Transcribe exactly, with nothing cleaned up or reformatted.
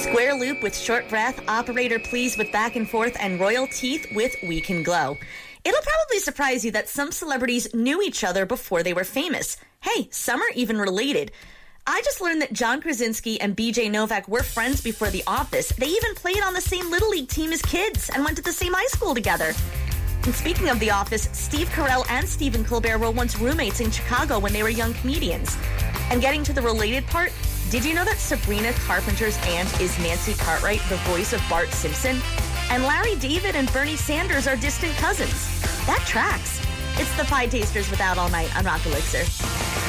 Square Loop with Short Breath, Operator Please with Back and Forth, and Royal Teeth with We Can Glow. It'll probably surprise you that some celebrities knew each other before they were famous. Hey, some are even related. I just learned that John Krasinski and B J Novak were friends before The Office. They even played on the same Little League team as kids and went to the same high school together. And speaking of The Office, Steve Carell and Stephen Colbert were once roommates in Chicago when they were young comedians. And getting to the related part, did you know that Sabrina Carpenter's aunt is Nancy Cartwright, the voice of Bart Simpson? And Larry David and Bernie Sanders are distant cousins. That tracks. It's the Pie Tasters with Out All Night on Rock Elixir.